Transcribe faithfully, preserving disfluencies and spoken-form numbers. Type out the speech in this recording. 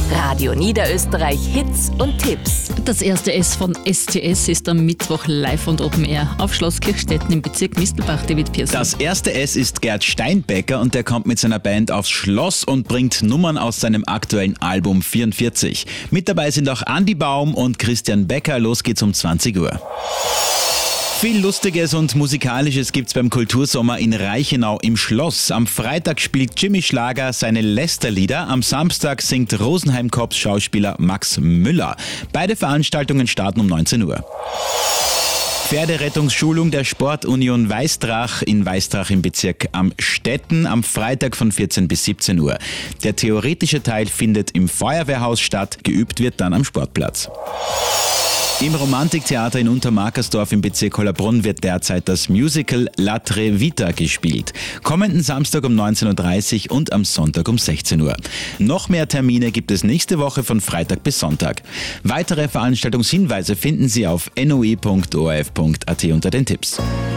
Radio Niederösterreich Hits und Tipps. Das erste S von S T S ist am Mittwoch live und Open Air auf Schloss Kirchstetten im Bezirk Mistelbach. David Pearson. Das erste S ist Gerd Steinbecker und der kommt mit seiner Band aufs Schloss und bringt Nummern aus seinem aktuellen Album vierundvierzig. Mit dabei sind auch Andi Baum und Christian Becker. Los geht's um zwanzig Uhr. Viel Lustiges und Musikalisches gibt's beim Kultursommer in Reichenau im Schloss. Am Freitag spielt Jimmy Schlager seine Lästerlieder. Am Samstag singt Rosenheim Cops Schauspieler Max Müller. Beide Veranstaltungen starten um neunzehn Uhr. Pferderettungsschulung der Sportunion Weißdrach in Weißdrach im Bezirk Amstetten am Freitag von vierzehn bis siebzehn Uhr. Der theoretische Teil findet im Feuerwehrhaus statt, geübt wird dann am Sportplatz. Im Romantiktheater in Untermarkersdorf im Bezirk Hollabrunn wird derzeit das Musical La Trevita gespielt. Kommenden Samstag um neunzehn Uhr dreißig und am Sonntag um sechzehn Uhr. Noch mehr Termine gibt es nächste Woche von Freitag bis Sonntag. Weitere Veranstaltungshinweise finden Sie auf n o e punkt o r f punkt a t unter den Tipps.